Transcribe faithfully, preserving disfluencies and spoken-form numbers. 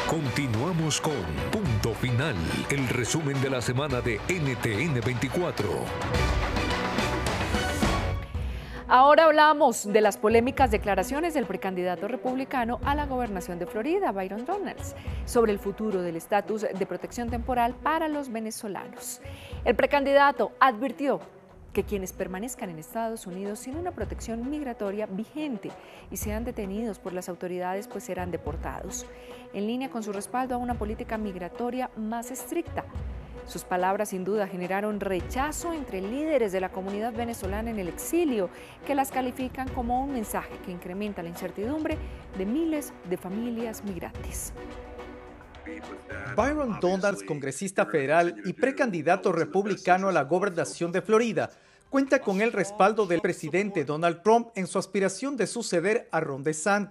Continuamos con Punto Final, el resumen de la semana de N T N veinticuatro. Ahora hablamos de las polémicas declaraciones del precandidato republicano a la gobernación de Florida, Byron Donalds, sobre el futuro del estatus de protección temporal para los venezolanos. El precandidato advirtió que quienes permanezcan en Estados Unidos sin una protección migratoria vigente y sean detenidos por las autoridades, pues serán deportados, en línea con su respaldo a una política migratoria más estricta. Sus palabras sin duda generaron rechazo entre líderes de la comunidad venezolana en el exilio, que las califican como un mensaje que incrementa la incertidumbre de miles de familias migrantes. Byron Donalds, congresista federal y precandidato republicano a la gobernación de Florida, cuenta con el respaldo del presidente Donald Trump en su aspiración de suceder a Ron DeSantis.